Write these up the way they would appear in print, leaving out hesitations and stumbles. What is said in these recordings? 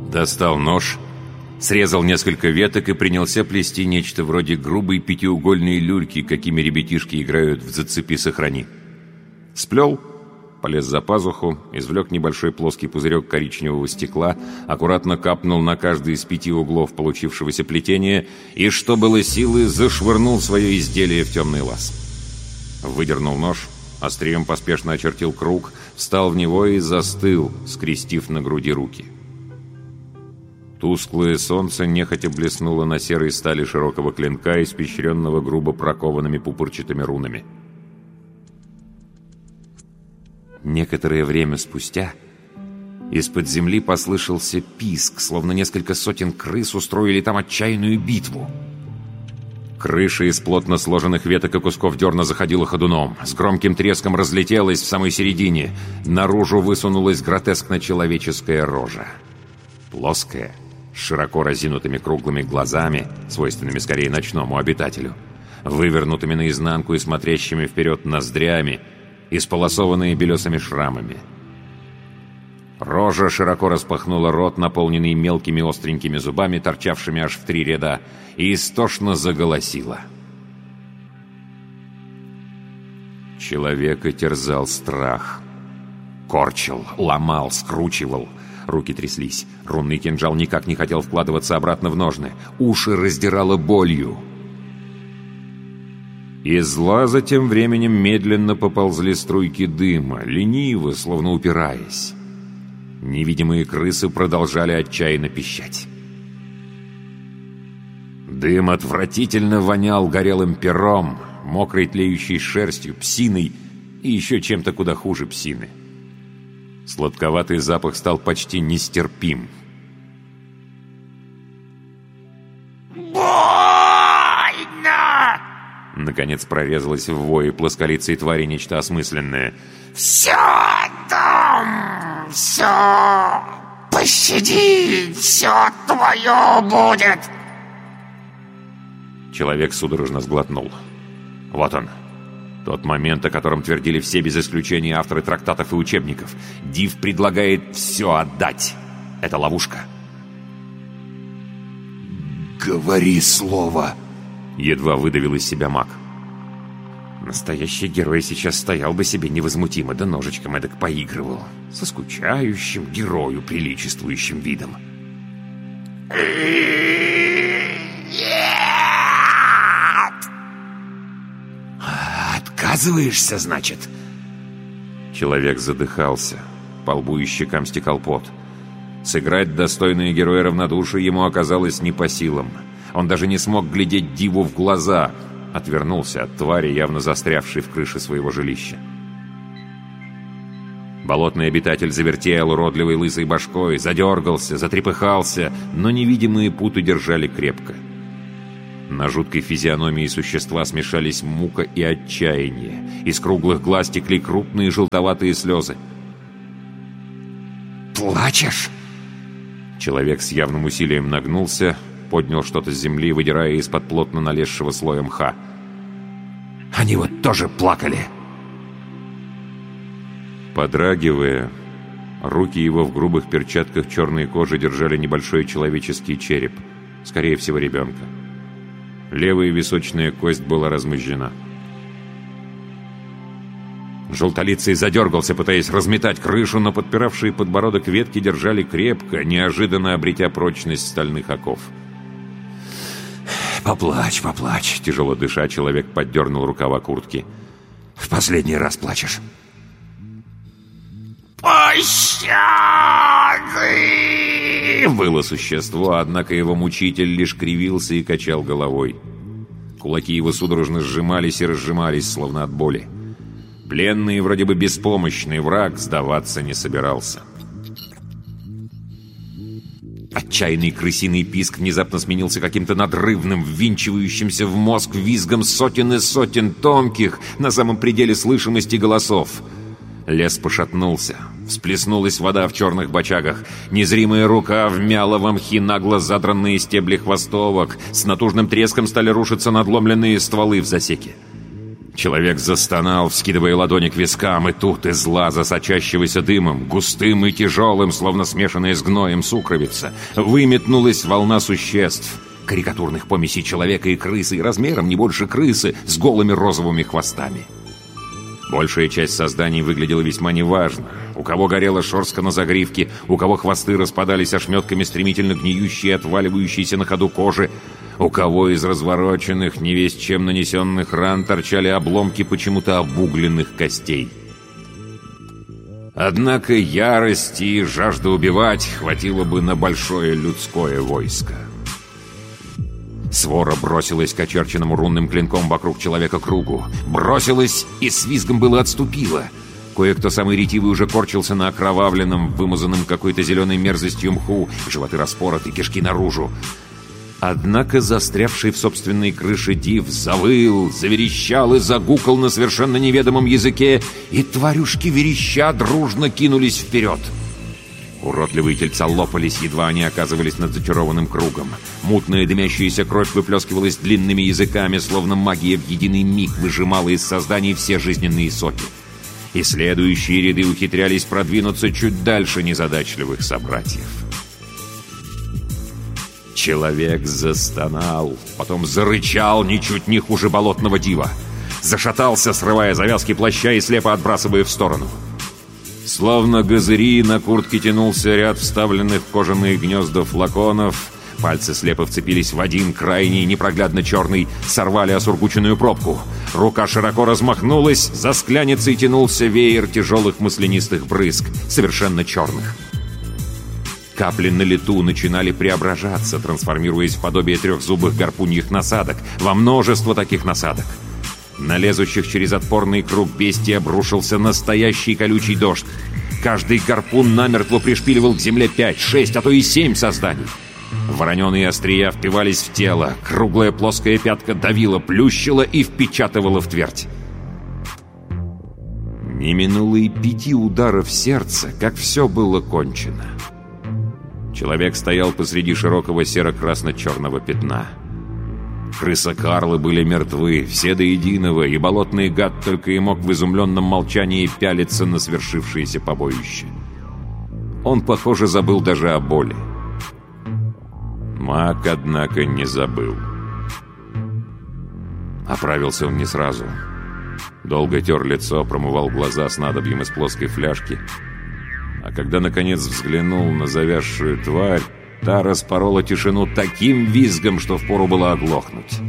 Достал нож, срезал несколько веток и принялся плести нечто вроде грубой пятиугольной люльки, какими ребятишки играют в «Зацепи-сохрани». Сплел, полез за пазуху, извлек небольшой плоский пузырек коричневого стекла, аккуратно капнул на каждый из 5 углов получившегося плетения и, что было силы, зашвырнул свое изделие в темный лаз. Выдернул нож, острием поспешно очертил круг, встал в него и застыл, скрестив на груди руки. Тусклое солнце нехотя блеснуло на серой стали широкого клинка, испещренного грубо прокованными пупырчатыми рунами. Некоторое время спустя из-под земли послышался писк, словно несколько сотен крыс устроили там отчаянную битву. Крыша из плотно сложенных веток и кусков дерна заходила ходуном, с громким треском разлетелась в самой середине. Наружу высунулась гротескно-человеческая рожа. Плоская, с широко разинутыми круглыми глазами, свойственными скорее ночному обитателю, вывернутыми наизнанку и смотрящими вперед ноздрями, исполосованные белесыми шрамами. Рожа широко распахнула рот, наполненный мелкими остренькими зубами, торчавшими аж в 3 ряда, и истошно заголосила. Человека терзал страх. Корчил, ломал, скручивал. Руки тряслись. Рунный кинжал никак не хотел вкладываться обратно в ножны. Уши раздирало болью. Из лаза тем временем медленно поползли струйки дыма, лениво, словно упираясь. Невидимые крысы продолжали отчаянно пищать. Дым отвратительно вонял горелым пером, мокрой тлеющей шерстью, псиной и еще чем-то куда хуже псины. Сладковатый запах стал почти нестерпим. «Больно!» Наконец прорезалось в вое плосколицей твари нечто осмысленное. «Все, дом! Все! Пощади! Все твое будет!» Человек судорожно сглотнул. Вот он. Тот момент, о котором твердили все без исключения авторы трактатов и учебников. Див предлагает все отдать. Это ловушка. «Говори слово!» Едва выдавил из себя маг. Настоящий герой сейчас стоял бы себе невозмутимо, да ножичком эдак поигрывал. Со скучающим герою приличествующим видом. «Отказываешься, значит?» Человек задыхался. По лбу и щекам стекал пот. Сыграть достойное героя равнодушия ему оказалось не по силам. Он даже не смог глядеть Диву в глаза. Отвернулся от твари, явно застрявшей в крыше своего жилища. Болотный обитатель завертел уродливой лысой башкой, задергался, затрепыхался, но невидимые путы держали крепко. На жуткой физиономии существа смешались мука и отчаяние. Из круглых глаз текли крупные желтоватые слезы. «Плачешь?» Человек с явным усилием нагнулся, поднял что-то с земли, выдирая из-под плотно налезшего слоя мха. «Они вот тоже плакали!» Подрагивая, руки его в грубых перчатках черной кожи держали небольшой человеческий череп, скорее всего, ребенка. Левая височная кость была размозжена. Желтолицый задергался, пытаясь разметать крышу, но подпиравшие подбородок ветки держали крепко, неожиданно обретя прочность стальных оков. «Поплачь, поплачь!» Тяжело дыша, человек поддернул рукава куртки. «В последний раз плачешь!» «Пощады!» Было существо, однако его мучитель лишь кривился и качал головой. Кулаки его судорожно сжимались и разжимались, словно от боли. Пленный и вроде бы беспомощный враг сдаваться не собирался. Отчаянный крысиный писк внезапно сменился каким-то надрывным, ввинчивающимся в мозг визгом сотен и сотен тонких, на самом пределе слышимости голосов. Лес пошатнулся. Всплеснулась вода в черных бочагах. Незримая рука вмяла в мхи нагло задранные стебли хвостовок. С натужным треском стали рушиться надломленные стволы в засеке. Человек застонал, вскидывая ладони к вискам, и тут из лаза, сочащегося дымом, густым и тяжелым, словно смешанная с гноем сукровица, выметнулась волна существ, карикатурных помесей человека и крысы, и размером не больше крысы, с голыми розовыми хвостами. Большая часть созданий выглядела весьма неважно. У кого горела шерстка на загривке, у кого хвосты распадались ошметками стремительно гниющей и отваливающейся на ходу кожи, у кого из развороченных, невесть чем нанесенных ран торчали обломки почему-то обугленных костей. Однако ярости и жажда убивать хватило бы на большое людское войско. Свора бросилась к очерченному рунным клинком вокруг человека кругу. Бросилась и с визгом было отступила. Кое-кто самый ретивый уже корчился на окровавленном, вымазанном какой-то зеленой мерзостью мху, животы распороты, кишки наружу. Однако застрявший в собственной крыше Див завыл, заверещал и загукал на совершенно неведомом языке, и тварюшки вереща дружно кинулись вперед. Уродливые тельца лопались, едва они оказывались над зачарованным кругом. Мутная дымящаяся кровь выплескивалась длинными языками, словно магия в единый миг выжимала из созданий все жизненные соки. И следующие ряды ухитрялись продвинуться чуть дальше незадачливых собратьев. Человек застонал, потом зарычал ничуть не хуже болотного дива. Зашатался, срывая завязки плаща и слепо отбрасывая в сторону. Словно газыри, на куртке тянулся ряд вставленных в кожаные гнезда флаконов. Пальцы слепо вцепились в один, крайний, непроглядно черный, сорвали осургученную пробку. Рука широко размахнулась, за скляницей тянулся веер тяжелых маслянистых брызг, совершенно черных. Капли на лету начинали преображаться, трансформируясь в подобие трехзубых гарпуньих насадок, во множество таких насадок. На лезущих через отпорный круг бестий обрушился настоящий колючий дождь. Каждый гарпун намертво пришпиливал к земле 5, 6, а то и 7 созданий. Вороненые острия впивались в тело, круглая плоская пятка давила, плющила и впечатывала в твердь. Не минуло и 5 ударов сердца, как все было кончено. Человек стоял посреди широкого серо-красно-черного пятна. Крыса-карлы были мертвы, все до единого, и болотный гад только и мог в изумленном молчании пялиться на свершившееся побоище. Он, похоже, забыл даже о боли. Маг, однако, не забыл. Оправился он не сразу. Долго тер лицо, промывал глаза снадобьем из плоской фляжки. А когда, наконец, взглянул на завязшую тварь, та распорола тишину таким визгом, что впору было оглохнуть.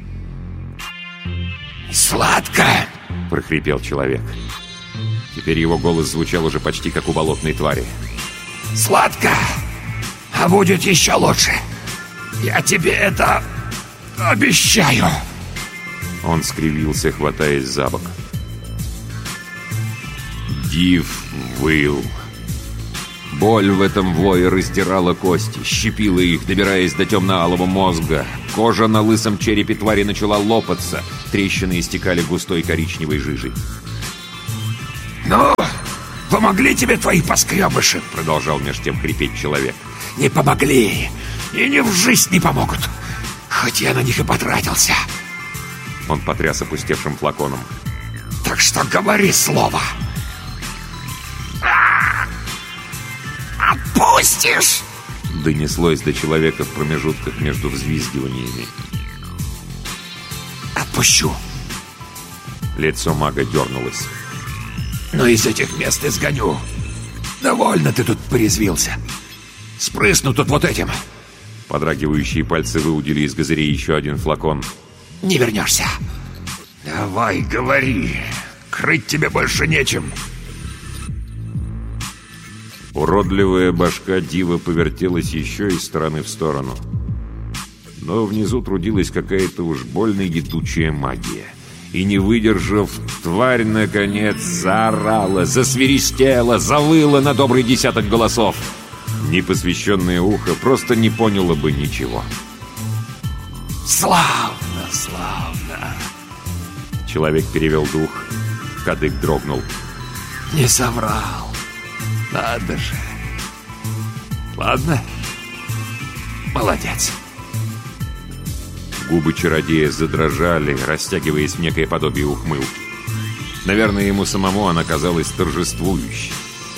«Сладко!» — прохрипел человек. Теперь его голос звучал уже почти как у болотной твари. «Сладко! А будет еще лучше! Я тебе это обещаю!» Он скривился, хватаясь за бок. Див выл. Боль в этом вое раздирала кости, щипила их, добираясь до темно-алого мозга. Кожа на лысом черепе твари начала лопаться, трещины истекали густой коричневой жижей. «Ну, помогли тебе твои поскребыши?» — продолжал меж тем хрипеть человек. «Не помогли, и ни в жизнь не помогут, хоть я на них и потратился». Он потряс опустевшим флаконом. «Так что говори слово!» «Отпустишь?» — донеслось до человека в промежутках между взвизгиваниями. «Отпущу!» Лицо мага дернулось. «Но из этих мест изгоню. Довольно ты тут порезвился. Спрысну тут вот этим». Подрагивающие пальцы выудили из газырей еще один флакон. «Не вернешься». «Давай, говори. Крыть тебе больше нечем». Уродливая башка дива повертелась еще из стороны в сторону. Но внизу трудилась какая-то уж больно едучая магия. И не выдержав, тварь, наконец, заорала, засвиристела, завыла на добрый 10 голосов. Непосвященное ухо просто не поняло бы ничего. «Славно, славно!» Человек перевел дух. Кадык дрогнул. «Не соврал. Надо же. Ладно. Молодец». Губы чародея задрожали, растягиваясь в некое подобие ухмылки. Наверное, ему самому она казалась торжествующей.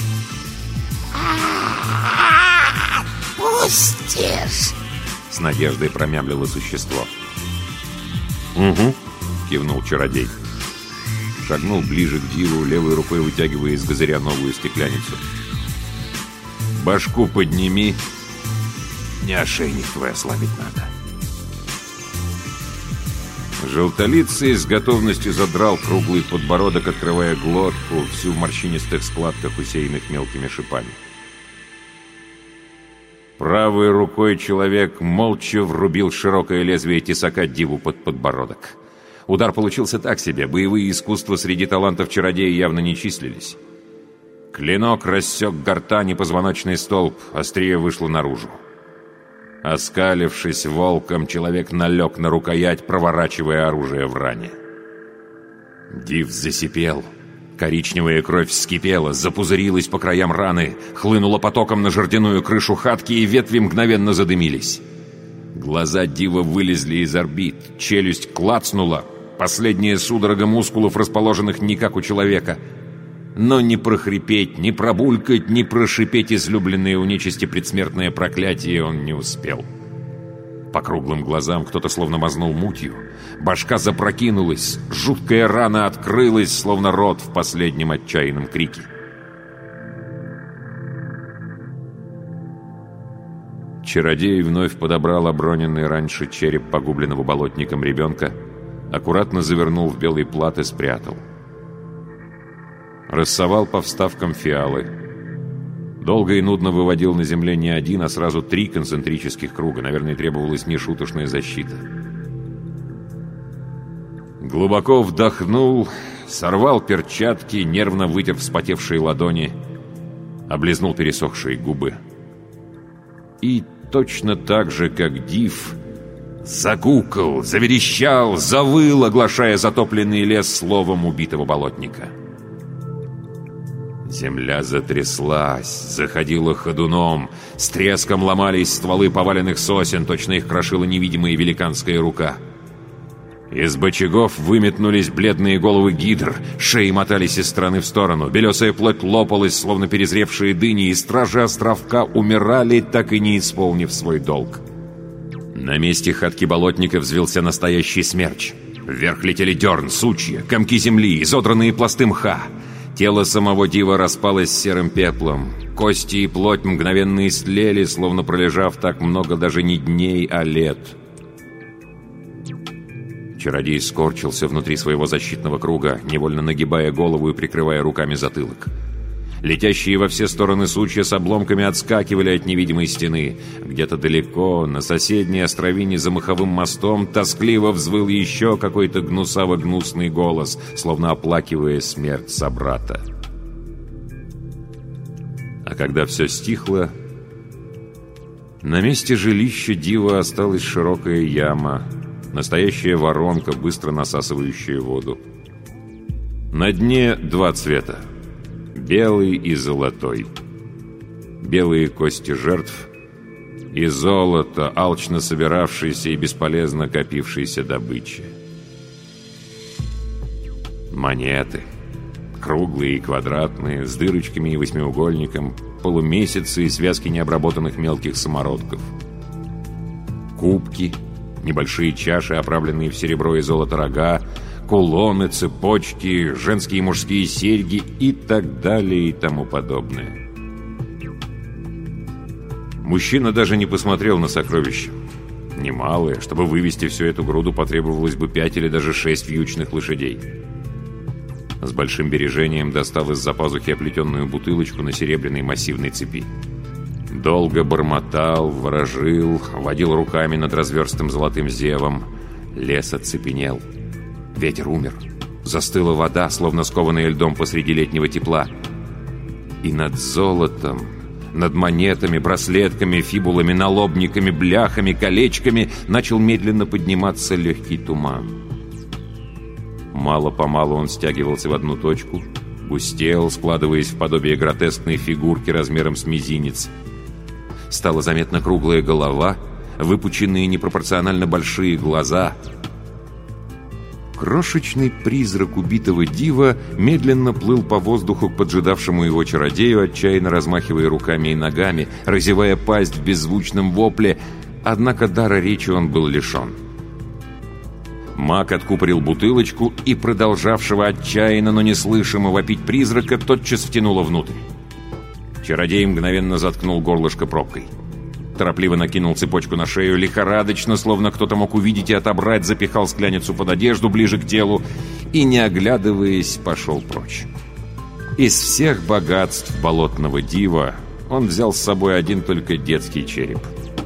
«Отпустишь!» — с надеждой промямлило существо. «Угу», — кивнул чародей. Шагнул ближе к диву, левой рукой вытягивая из газыря новую стекляницу. «Башку подними. Не ошейник твой ослабить надо». Желтолицый с готовностью задрал круглый подбородок, открывая глотку, всю в морщинистых складках, усеянных мелкими шипами. Правой рукой человек молча врубил широкое лезвие тесака диву под подбородок. Удар получился так себе, боевые искусства среди талантов чародея явно не числились. Клинок рассек гортань и позвоночный столб, острие вышло наружу. Оскалившись волком, человек налег на рукоять, проворачивая оружие в ране. Див засипел. Коричневая кровь вскипела, запузырилась по краям раны, хлынула потоком на жердяную крышу хатки, и ветви мгновенно задымились. Глаза Дива вылезли из орбит, челюсть клацнула, последняя судорога мускулов, расположенных не как у человека. Но ни прохрипеть, ни пробулькать, ни прошипеть излюбленное у нечисти предсмертное проклятие он не успел. По круглым глазам кто-то словно мазнул мутью. Башка запрокинулась, жуткая рана открылась, словно рот в последнем отчаянном крике. Чародей вновь подобрал оброненный раньше череп погубленного болотником ребенка, аккуратно завернул в белый плат и спрятал. Рассовал по вставкам фиалы. Долго и нудно выводил на земле не один, а сразу 3 концентрических круга. Наверное, требовалась нешуточная защита. Глубоко вдохнул, сорвал перчатки, нервно вытер вспотевшие ладони, облизнул пересохшие губы. И точно так же, как Див, загукал, заверещал, завыл, оглашая затопленный лес словом убитого болотника. Земля затряслась, заходила ходуном, с треском ломались стволы поваленных сосен, точно их крошила невидимая великанская рука. Из бочагов выметнулись бледные головы гидр, шеи мотались из стороны в сторону, белесая плоть лопалась, словно перезревшие дыни, и стражи островка умирали, так и не исполнив свой долг. На месте хатки болотника взвился настоящий смерч. Вверх летели дерн, сучья, комки земли, изодранные пласты мха. Тело самого Дива распалось серым пеплом. Кости и плоть мгновенно истлели, словно пролежав так много даже не дней, а лет. Чародей скорчился внутри своего защитного круга, невольно нагибая голову и прикрывая руками затылок. Летящие во все стороны сучья с обломками отскакивали от невидимой стены. Где-то далеко, на соседней островине за маховым мостом, тоскливо взвыл еще какой-то гнусаво-гнусный голос, словно оплакивая смерть собрата. А когда все стихло, на месте жилища Дива осталась широкая яма, настоящая воронка, быстро насасывающая воду. На дне 2 цвета. Белый и золотой. Белые кости жертв и золото, алчно собиравшейся и бесполезно копившейся добычи. Монеты. Круглые и квадратные, с дырочками и восьмиугольником, полумесяцы и связки необработанных мелких самородков. Кубки, небольшие чаши, оправленные в серебро и золото рога, кулоны, цепочки, женские и мужские серьги и так далее и тому подобное. Мужчина даже не посмотрел на сокровища. Немалое, чтобы вывести всю эту груду, потребовалось бы 5 или даже 6 вьючных лошадей. С большим бережением достал из-за пазухи оплетенную бутылочку на серебряной массивной цепи. Долго бормотал, ворожил, водил руками над разверстым золотым зевом. Лес оцепенел. Ветер умер. Застыла вода, словно скованная льдом посреди летнего тепла. И над золотом, над монетами, браслетками, фибулами, налобниками, бляхами, колечками начал медленно подниматься легкий туман. Мало-помалу он стягивался в одну точку, густел, складываясь в подобие гротескной фигурки размером с мизинец. Стала заметна круглая голова, выпученные непропорционально большие глаза. Крошечный призрак убитого дива медленно плыл по воздуху к поджидавшему его чародею, отчаянно размахивая руками и ногами, разевая пасть в беззвучном вопле, однако дара речи он был лишен. Маг откупорил бутылочку, и продолжавшего отчаянно, но неслышимо вопить призрака тотчас втянуло внутрь. Чародей мгновенно заткнул горлышко пробкой. Торопливо накинул цепочку на шею, лихорадочно, словно кто-то мог увидеть и отобрать, запихал скляницу под одежду ближе к телу и, не оглядываясь, пошел прочь. Из всех богатств болотного дива он взял с собой один только детский череп.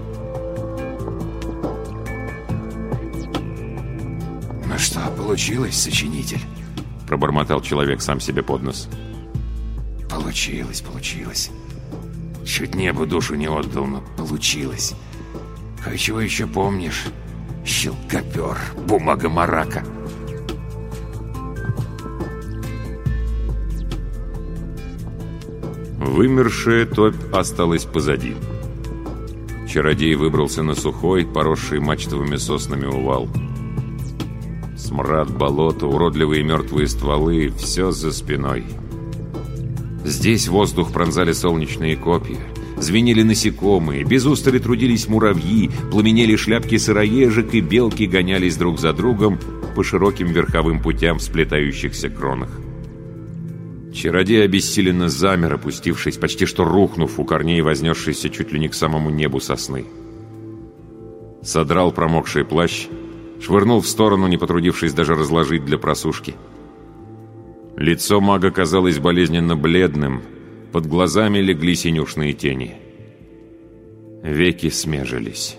«Ну что, получилось, сочинитель?» — пробормотал человек сам себе под нос. Получилось. Чуть небу душу не отдал, но получилось. Кое-чего еще помнишь? Щелкопер, бумага-марака. Вымершая топь осталась позади. Чародей выбрался на сухой, поросший мачтовыми соснами увал. Смрад болота, уродливые мертвые стволы — все за спиной. Здесь воздух пронзали солнечные копья, звенели насекомые, без устали трудились муравьи, пламенели шляпки сыроежек, и белки гонялись друг за другом по широким верховым путям в сплетающихся кронах. Чародей обессиленно замер, опустившись, почти что рухнув у корней, вознесшийся чуть ли не к самому небу сосны. Содрал промокший плащ, швырнул в сторону, не потрудившись даже разложить для просушки. Лицо мага казалось болезненно бледным, под глазами легли синюшные тени. Веки смежились.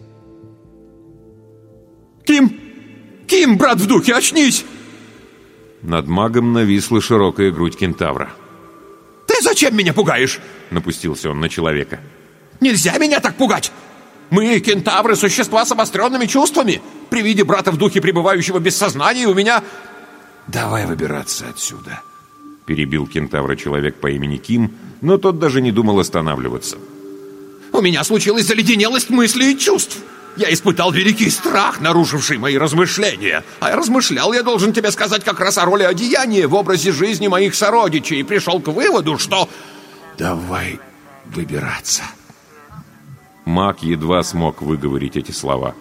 Ким, брат в духе, очнись!» Над магом нависла широкая грудь кентавра. «Ты зачем меня пугаешь?» — напустился он на человека. «Нельзя меня так пугать! Мы, кентавры, существа с обостренными чувствами. При виде брата в духе, пребывающего без сознания, у меня...» «Давай выбираться отсюда», — перебил кентавра человек по имени Ким, но тот даже не думал останавливаться. «У меня случилась заледенелость мыслей и чувств. Я испытал великий страх, нарушивший мои размышления. А размышлял, я должен тебе сказать, как раз о роли одеяния в образе жизни моих сородичей, и пришел к выводу, что... Давай выбираться». Маг едва смог выговорить эти слова.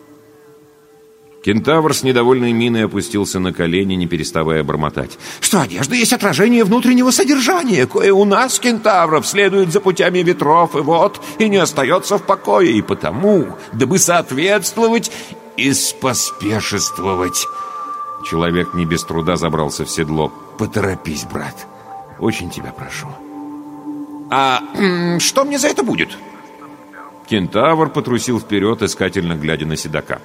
Кентавр с недовольной миной опустился на колени, не переставая бормотать. «Что одежда есть отражение внутреннего содержания, кое у нас, кентавров, следует за путями ветров, и не остается в покое, и потому, дабы соответствовать и споспешествовать». Человек не без труда забрался в седло. «Поторопись, брат, очень тебя прошу». «А что мне за это будет?» Кентавр потрусил вперед, искательно глядя на седока.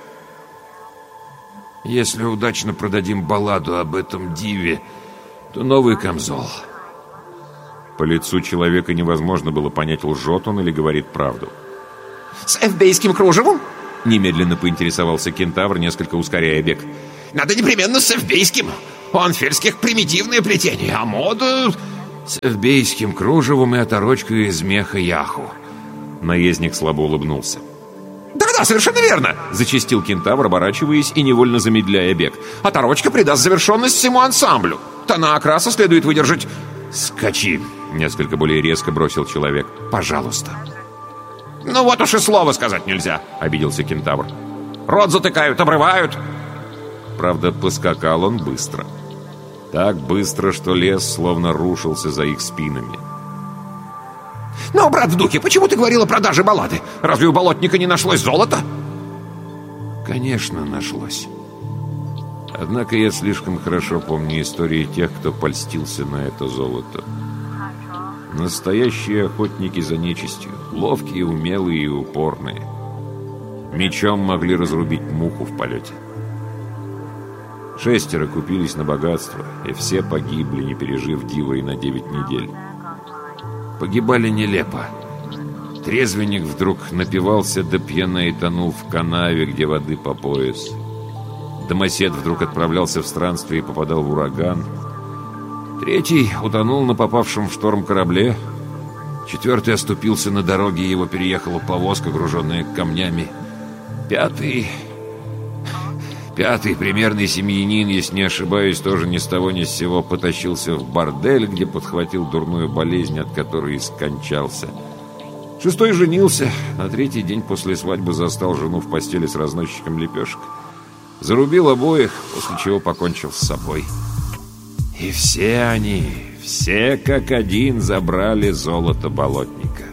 «Если удачно продадим балладу об этом диве, то новый камзол». По лицу человека невозможно было понять, лжет он или говорит правду. «С эфбейским кружевом?» — немедленно поинтересовался кентавр, несколько ускоряя бег. «Надо непременно с эфбейским. У анфельских примитивное плетение, а моду...» «С эфбейским кружевом и оторочкой из меха яху». Наездник слабо улыбнулся. «Да-да, совершенно верно!» — зачастил кентавр, оборачиваясь и невольно замедляя бег. «Оторочка придаст завершенность всему ансамблю. Тона окраса следует выдержать...» «Скачи!» — несколько более резко бросил человек. «Пожалуйста». «Ну вот уж и слова сказать нельзя!» — обиделся кентавр. «Рот затыкают, обрывают!» Правда, поскакал он быстро. Так быстро, что лес словно рушился за их спинами. «Но, брат в духе, почему ты говорил о продаже баллады? Разве у болотника не нашлось золота?» «Конечно, нашлось. Однако я слишком хорошо помню истории тех, кто польстился на это золото. Настоящие охотники за нечистью, ловкие, умелые и упорные. Мечом могли разрубить муху в полете. 6 купились на богатство, и все погибли, не пережив дива и на 9 недель. Погибали нелепо. Трезвенник вдруг напивался до пьяна и тонул в канаве, где воды по пояс. Домосед вдруг отправлялся в странствие и попадал в ураган. 3 утонул на попавшем в шторм корабле. 4-й оступился на дороге, его переехала повозка, груженная камнями. 5-й, примерный семьянин, если не ошибаюсь, тоже ни с того ни с сего потащился в бордель, где подхватил дурную болезнь, от которой и скончался. 6-й женился, на 3-й день после свадьбы застал жену в постели с разносчиком лепешек. Зарубил обоих, после чего покончил с собой. И все они, все как один, забрали золото болотника.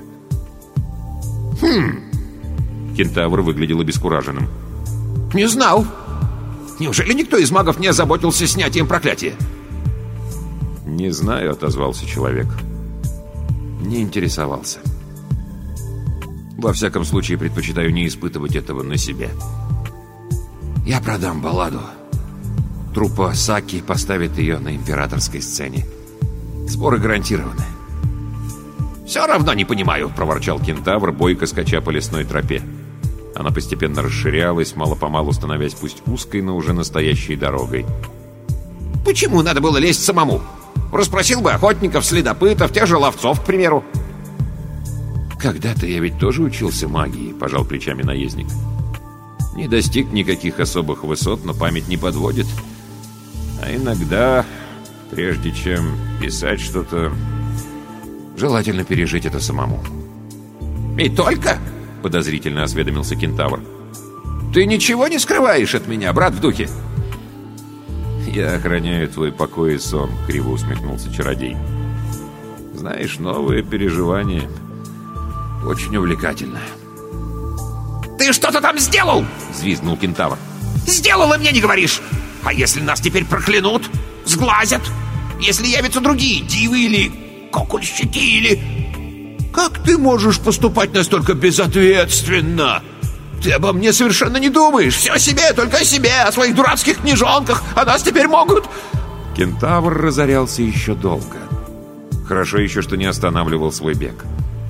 Кентавр выглядел обескураженным. Не знал. Неужели никто из магов не озаботился снятием проклятия? Не знаю, отозвался человек. Не интересовался. Во всяком случае, предпочитаю не испытывать этого на себе. Я продам балладу. Труппа Саки поставит ее на императорской сцене. Сборы гарантированы. «Все равно не понимаю», — проворчал кентавр, бойко скача по лесной тропе. Она постепенно расширялась, мало-помалу становясь пусть узкой, но уже настоящей дорогой. «Почему надо было лезть самому? Расспросил бы охотников, следопытов, тех же ловцов, к примеру». «Когда-то я ведь тоже учился магии», — пожал плечами наездник. «Не достиг никаких особых высот, но память не подводит. А иногда, прежде чем писать что-то, желательно пережить это самому». «И только?» — подозрительно осведомился кентавр. «Ты ничего не скрываешь от меня, брат в духе?» «Я охраняю твой покой и сон», — криво усмехнулся чародей. «Знаешь, новые переживания очень увлекательно». «Ты что-то там сделал?» — взвизгнул кентавр. «Сделал, и мне не говоришь! А если нас теперь проклянут, сглазят? Если явятся другие дивы или кукольщики, или... Как ты можешь поступать настолько безответственно? Ты обо мне совершенно не думаешь. Все о себе, только о себе, о своих дурацких книжонках. А нас теперь могут...» Кентавр разорялся еще долго. Хорошо еще, что не останавливал свой бег.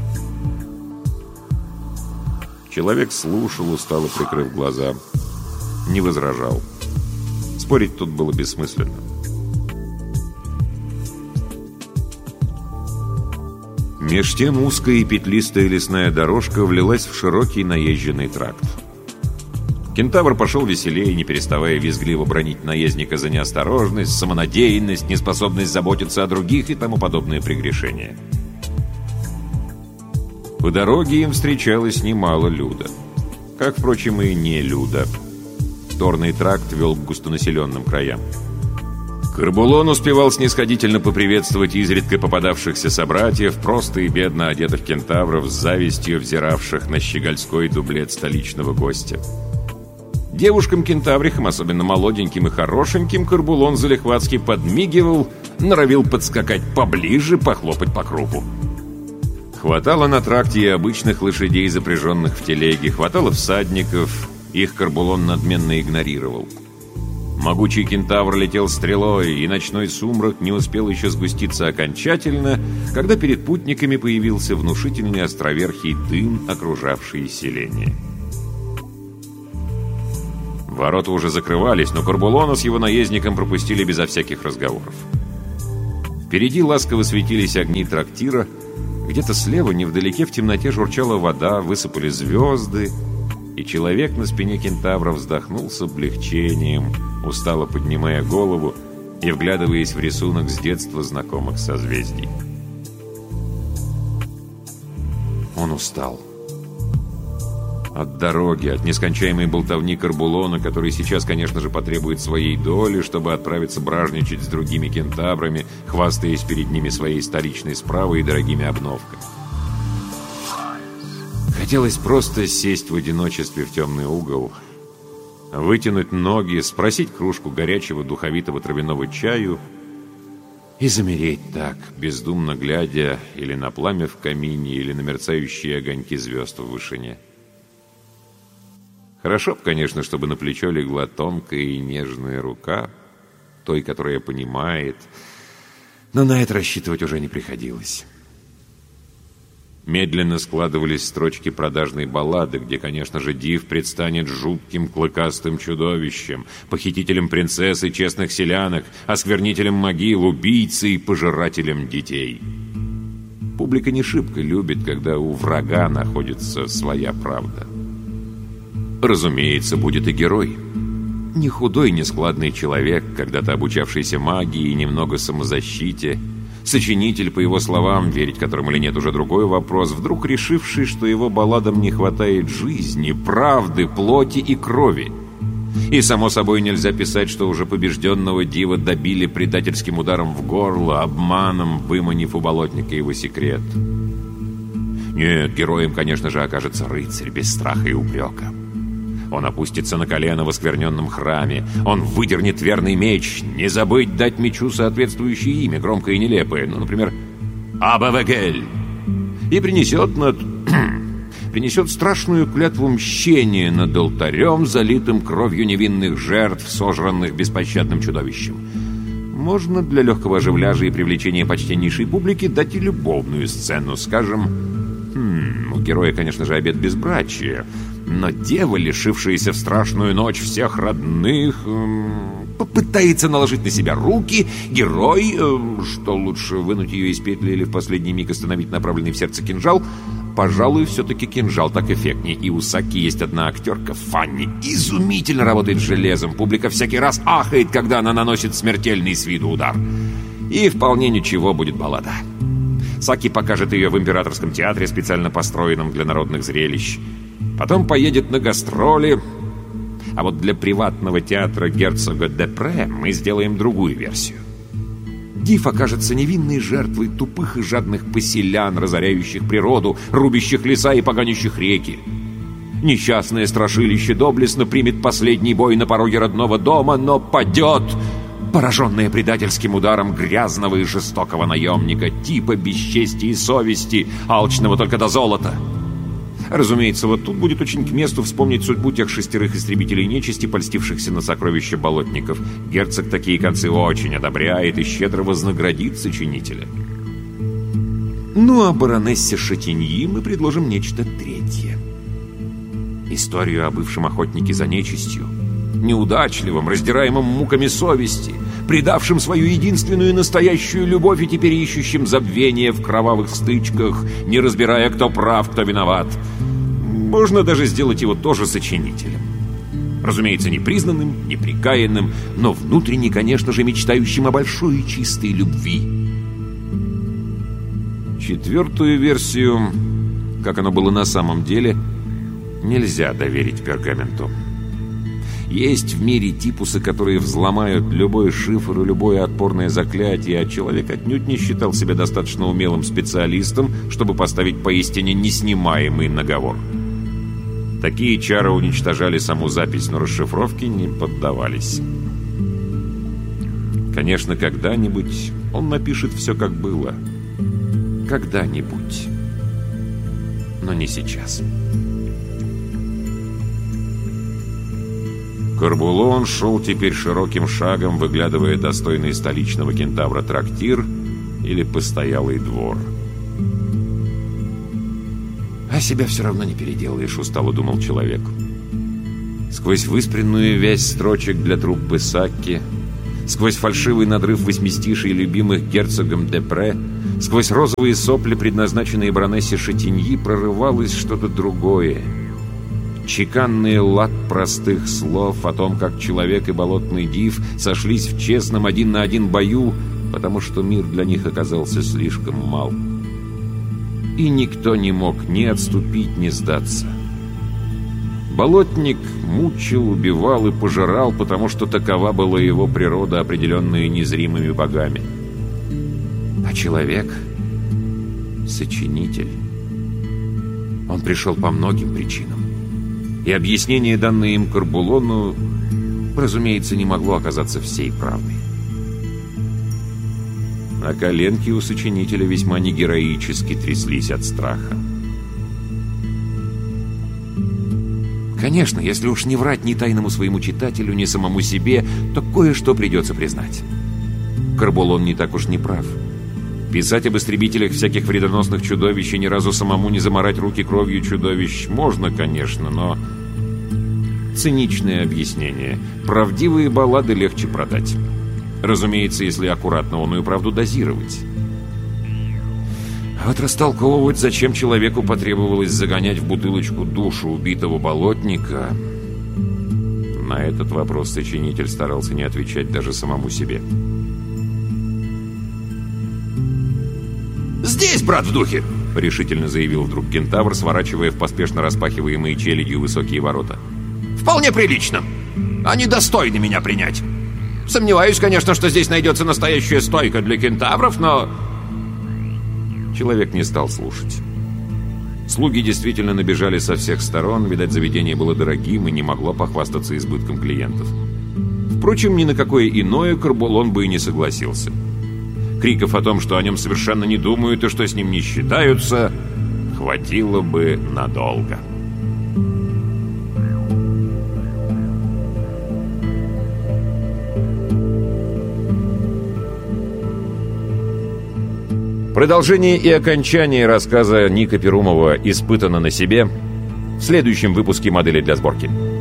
Человек слушал, устало прикрыв глаза. Не возражал. Спорить тут было бессмысленно. Меж тем узкая и петлистая лесная дорожка влилась в широкий наезженный тракт. Кентавр пошел веселее, не переставая визгливо бранить наездника за неосторожность, самонадеянность, неспособность заботиться о других и тому подобные прегрешения. По дороге им встречалось немало люда. Как, впрочем, и не люда. Торный тракт вел к густонаселенным краям. Карбулон успевал снисходительно поприветствовать изредка попадавшихся собратьев, просто и бедно одетых кентавров, с завистью взиравших на щегольской дублет столичного гостя. Девушкам-кентаврихам, особенно молоденьким и хорошеньким, Карбулон залихватски подмигивал, норовил подскакать поближе, похлопать по крупу. Хватало на тракте и обычных лошадей, запряженных в телеге, хватало всадников, их Карбулон надменно игнорировал. Могучий кентавр летел стрелой, и ночной сумрак не успел еще сгуститься окончательно, когда перед путниками появился внушительный островерхий дым, окружавший селение. Ворота уже закрывались, но Карбулона с его наездником пропустили безо всяких разговоров. Впереди ласково светились огни трактира, где-то слева, невдалеке, в темноте журчала вода, высыпали звезды, и человек на спине кентавра вздохнул с облегчением, устало поднимая голову и вглядываясь в рисунок с детства знакомых созвездий. Он устал. От дороги, от нескончаемой болтовни Карбулона, который сейчас, конечно же, потребует своей доли, чтобы отправиться бражничать с другими кентаврами, хвастаясь перед ними своей столичной справой и дорогими обновками. Хотелось просто сесть в одиночестве в темный угол, вытянуть ноги, спросить кружку горячего духовитого травяного чаю и замереть так, бездумно глядя или на пламя в камине, или на мерцающие огоньки звезд в вышине. Хорошо б, конечно, чтобы на плечо легла тонкая и нежная рука, той, которая понимает, но на это рассчитывать уже не приходилось. Медленно складывались строчки продажной баллады, где, конечно же, Див предстанет жутким клыкастым чудовищем, похитителем принцесс и честных селянок, осквернителем могил, убийцей и пожирателем детей. Публика не шибко любит, когда у врага находится своя правда. Разумеется, будет и герой. Не худой, не складный человек, когда-то обучавшийся магии и немного самозащите. Сочинитель, по его словам, верить которым или нет уже другой вопрос, вдруг решивший, что его балладам не хватает жизни, правды, плоти и крови. И, само собой, нельзя писать, что уже побежденного дива добили предательским ударом в горло, обманом, выманив у болотника его секрет. Нет, героем, конечно же, окажется рыцарь без страха и упрека. Он опустится на колено в оскверненном храме. Он выдернет верный меч. Не забыть дать мечу соответствующее имя, громкое и нелепое. Ну, например, Абавагель. И принесет страшную клятву мщения над алтарем, залитым кровью невинных жертв, сожранных беспощадным чудовищем. Можно для легкого оживляжа и привлечения почтеннейшей публики дать и любовную сцену. Скажем, у героя, конечно же, обет безбрачия, но дева, лишившаяся в страшную ночь всех родных, попытается наложить на себя руки. Герой, что лучше, вынуть ее из петли или в последний миг остановить направленный в сердце кинжал? Пожалуй, все-таки кинжал так эффектнее. И у Саки есть одна актерка, Фанни, изумительно работает с железом. Публика всякий раз ахает, когда она наносит смертельный с виду удар. И вполне ничего будет баллада. Саки покажет ее в Императорском театре, специально построенном для народных зрелищ. Потом поедет на гастроли. А вот для приватного театра герцога Депре мы сделаем другую версию. Див окажется невинной жертвой тупых и жадных поселян, разоряющих природу, рубящих леса и поганящих реки. Несчастное страшилище доблестно примет последний бой на пороге родного дома, но падет, пораженное предательским ударом грязного и жестокого наемника, типа без чести и совести, алчного только до золота. Разумеется, вот тут будет очень к месту вспомнить судьбу тех 6 истребителей нечисти, польстившихся на сокровища болотников. Герцог такие концы очень одобряет и щедро вознаградит сочинителя. Ну, а баронессе Шатиньи мы предложим нечто третье. Историю о бывшем охотнике за нечистью, неудачливом, раздираемом муками совести, предавшим свою единственную настоящую любовь и теперь ищущим забвения в кровавых стычках, не разбирая, кто прав, кто виноват. Можно даже сделать его тоже сочинителем. Разумеется, не признанным, не прикаянным, но внутренне, конечно же, мечтающим о большой и чистой любви. 4-ю версию, как оно было на самом деле, нельзя доверить пергаменту. Есть в мире типусы, которые взломают любой шифр и любое отпорное заклятие, а человек отнюдь не считал себя достаточно умелым специалистом, чтобы поставить поистине неснимаемый наговор. Такие чары уничтожали саму запись, но расшифровке не поддавались. Конечно, когда-нибудь он напишет все, как было. Когда-нибудь. Но не сейчас. Корбулон шел теперь широким шагом, выглядывая достойный столичного кентавра трактир или постоялый двор. «А себя все равно не переделаешь», — устало думал человек. Сквозь выспренную вязь строчек для труппы Сакки, сквозь фальшивый надрыв восьмистишей, любимых герцогом Депре, сквозь розовые сопли, предназначенные баронессе Шатиньи, прорывалось что-то другое. Чеканный лад простых слов о том, как человек и болотный див сошлись в честном 1 на 1 бою, потому что мир для них оказался слишком мал. И никто не мог ни отступить, ни сдаться. Болотник мучил, убивал и пожирал, потому что такова была его природа, определенная незримыми богами. А человек — сочинитель. Он пришел по многим причинам. И объяснение, данное им Корбулону, разумеется, не могло оказаться всей правдой. А коленки у сочинителя весьма негероически тряслись от страха. Конечно, если уж не врать ни тайному своему читателю, ни самому себе, то кое-что придется признать. Корбулон не так уж не прав. Писать об истребителях всяких вредоносных чудовищ и ни разу самому не замарать руки кровью чудовищ можно, конечно, но... Циничное объяснение. Правдивые баллады легче продать. Разумеется, если аккуратно онную правду дозировать. А вот растолковывать, зачем человеку потребовалось загонять в бутылочку душу убитого болотника, на этот вопрос сочинитель старался не отвечать даже самому себе. «Здесь, брат, в духе!» — решительно заявил вдруг кентавр, сворачивая в поспешно распахиваемые челядью высокие ворота. «Вполне прилично. Они достойны меня принять. Сомневаюсь, конечно, что здесь найдется настоящая стойка для кентавров, но...» Человек не стал слушать. Слуги действительно набежали со всех сторон, видать, заведение было дорогим и не могло похвастаться избытком клиентов. Впрочем, ни на какое иное Корбулон бы и не согласился. Криков о том, что о нем совершенно не думают и что с ним не считаются, хватило бы надолго. Продолжение и окончание рассказа Ника Перумова «Испытано на себе» в следующем выпуске «Модели для сборки».